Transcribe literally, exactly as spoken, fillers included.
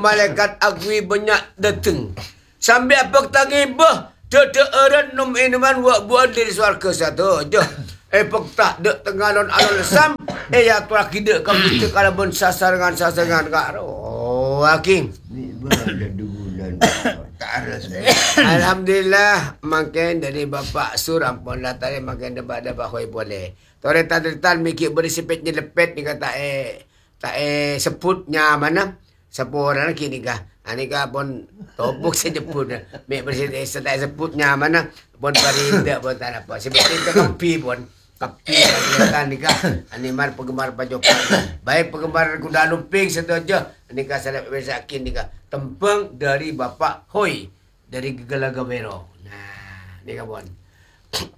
malaikat agui banyak datang. Sambil apa tangi bah. Dede eren num inuman wa buat diri suarga satu je. Eh pektak dek tengah non alon sam. Eh ya tuah kide kau kita kalau bon sasarangan sasarangan kak. Oh hakim. Ni berada dulan. Tak aras. Alhamdulillah makin dari bapak sur ampun lah tadi makin debat debat hoi boleh. Tore tadi-tadi mikir berisipitnya lepet ni kata eh tak eh seputnya mana? Sepura lagi ni kah? Ani kah pun tobok saja pun. Mek bersih setai seputnya mana? Pun parinda pun tak apa. Seperti kopi pun. Kopi kan ni kah? Ani mar penggemar pajokan. Baik penggemar kuda lumping satu aja. Ani kah saya bersakin ni kah? Tempeng dari Bapak Hoi dari Gegalaga Bero. Nah, ni kah pun.